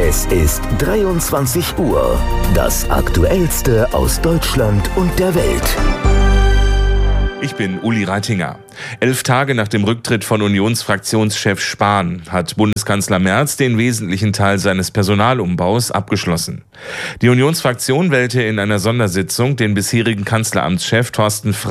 Es ist 23 Uhr. Das Aktuellste aus Deutschland und der Welt. Ich bin Uli Reitinger. 11 Tage nach dem Rücktritt von Unionsfraktionschef Spahn hat Bundeskanzler Merz den wesentlichen Teil seines Personalumbaus abgeschlossen. Die Unionsfraktion wählte in einer Sondersitzung den bisherigen Kanzleramtschef Thorsten